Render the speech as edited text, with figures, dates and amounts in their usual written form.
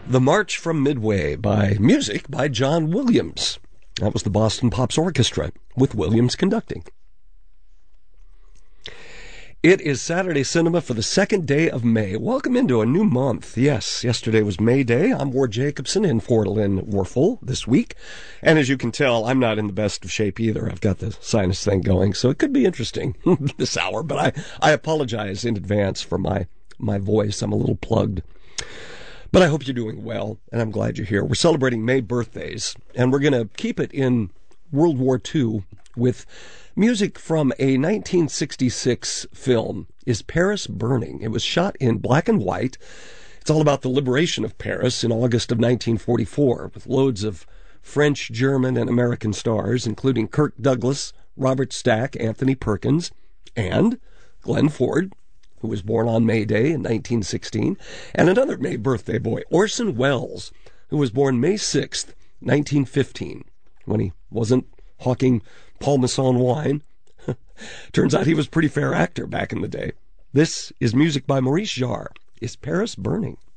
The March from Midway by music by John Williams. That was the Boston Pops Orchestra with Williams conducting. It is Saturday Cinema for the second day of May. Welcome into a new month. Yes, yesterday was May Day. I'm Ward Jacobson in Fort Lynn Warfel this week. And as you can tell, I'm not in the best of shape either. I've got the sinus thing going, so it could be interesting this hour. But I apologize in advance for my voice. I'm a little plugged. But I hope you're doing well, and I'm glad you're here. We're celebrating May birthdays, and we're going to keep it in World War II with music from a 1966 film, Is Paris Burning? It was shot in black and white. It's all about the liberation of Paris in August of 1944, with loads of French, German, and American stars, including Kirk Douglas, Robert Stack, Anthony Perkins, and Glenn Ford, who was born on May Day in 1916, and another May birthday boy, Orson Welles, who was born May 6th, 1915, when he wasn't hawking Paul Masson wine. Turns out he was a pretty fair actor back in the day. This is music by Maurice Jarre, Is Paris Burning?